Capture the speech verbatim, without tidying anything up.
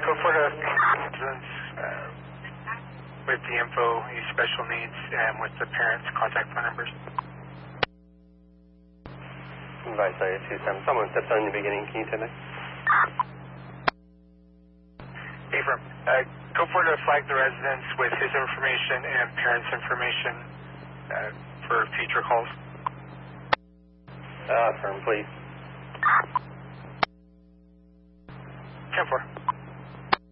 go for the residents uh, with the info, any special needs, and with the parents' contact phone numbers. Advice area two seven. Someone stepped on in the beginning. Can you tell me? Affirm. Uh, go for to flag the residents with his information and parents' information uh, for future calls. Uh, affirm, please. ten four.